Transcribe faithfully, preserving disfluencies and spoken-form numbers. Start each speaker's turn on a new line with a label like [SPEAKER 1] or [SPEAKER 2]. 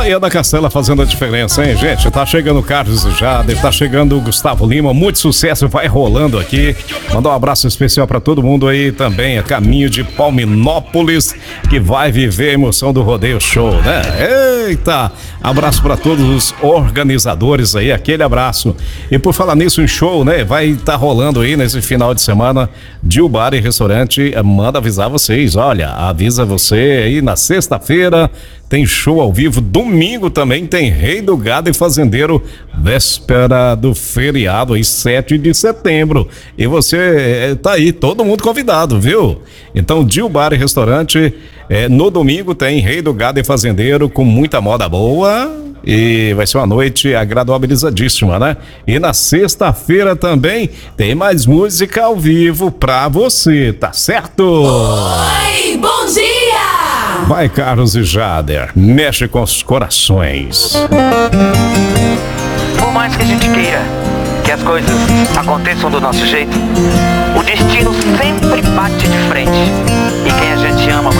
[SPEAKER 1] Bahia da Castela fazendo a diferença, hein, gente? Tá chegando o Carlos e Jader, tá chegando o Gustavo Lima, muito sucesso vai rolando aqui. Mandar um abraço especial pra todo mundo aí também, a caminho de Palminópolis, que vai viver a emoção do Rodeio Show, né? Eita! Abraço pra todos os organizadores aí, aquele abraço. E por falar nisso, em show, né? Vai estar tá rolando aí nesse final de semana, Dil Bar e Restaurante, manda avisar vocês, olha, avisa você aí na sexta-feira, tem show ao vivo, domingo também tem Rei do Gado e Fazendeiro, véspera do feriado aí, sete de setembro. E você tá aí, todo mundo convidado, viu? Então, Dil Bar e Restaurante, é, no domingo tem Rei do Gado e Fazendeiro com muita moda boa e vai ser uma noite agradabilizadíssima, né? E na sexta-feira também tem mais música ao vivo pra você, tá certo?
[SPEAKER 2] Oi, bom dia!
[SPEAKER 1] Vai, Carlos e Jader, mexe com os corações.
[SPEAKER 3] Por mais que a gente queira que as coisas aconteçam do nosso jeito, o destino sempre bate de frente. E quem a gente ama